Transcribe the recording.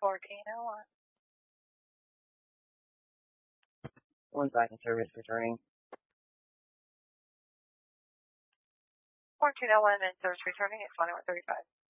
1401. 1 second, service returning. 1401 and service returning at 2135.